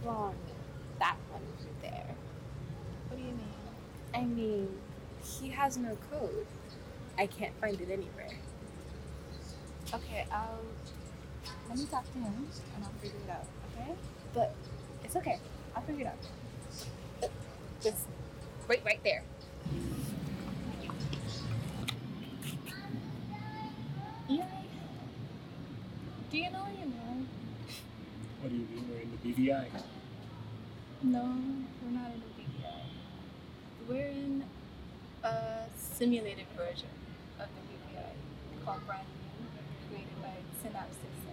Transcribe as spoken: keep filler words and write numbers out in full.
wrong. That one over there. What do you mean? I mean, he has no code. I can't find it anywhere. Okay, I'll let me talk to him and I'll figure it out. Okay? But it's okay. I'll figure it out. Just wait right there. Yeah. Do you know where you live? What do you mean? We're in the B V I. No, we're not in the B V I. We're in a simulated version of the B V I called Brand New, created by Synapses